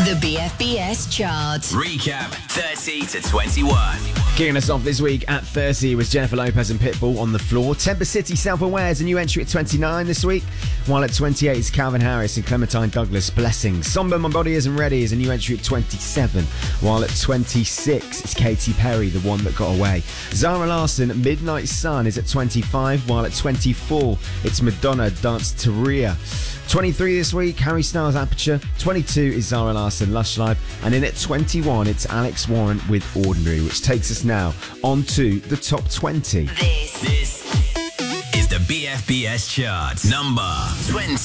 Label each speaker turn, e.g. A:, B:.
A: The BFBS chart.
B: Recap 30 to 21.
C: Kicking us off this week at 30 was Jennifer Lopez and Pitbull, On the Floor. Temper City, Self-Aware is a new entry at 29 this week, while at 28 is Calvin Harris and Clementine Douglas, Blessings. Somber, My Body Isn't Ready is a new entry at 27, while at 26 is Katy Perry, The One That Got Away. Zara Larsson, Midnight Sun is at 25, while at 24 it's Madonna, Dance to Rhea. 23 this week, Harry Styles, Aperture. 22 is Zara Larsson, Lush Life. And in at 21, it's Alex Warren with Ordinary, which takes us now on to the top 20.
B: This is the BFBS chart. Number 20.